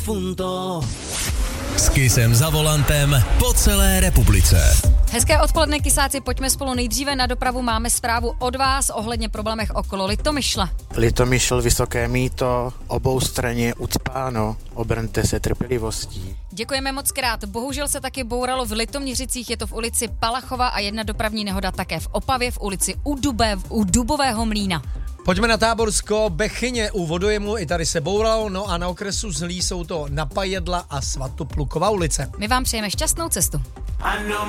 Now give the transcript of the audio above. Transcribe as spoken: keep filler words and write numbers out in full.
Punto. S Kissem za volantem po celé republice. Hezké odpoledne, kysáci, pojďme spolu nejdříve na dopravu. Máme zprávu od vás ohledně problémech okolo Litomyšle. Litomyšl, Vysoké Mýto, obou straně ucpáno, obrňte se trpělivostí. Děkujeme moc krát. Bohužel se taky bouralo v Litoměřicích, je to v ulici Palachova a jedna dopravní nehoda také v Opavě v ulici u, Dube, u Dubového mlýna. Pojďme na Táborsko, Bechyně u vodojemu, i tady se bouralo, no a na okresu Zlý jsou to Napajedla a Svatoplukova ulice. My vám přejeme šťastnou cestu.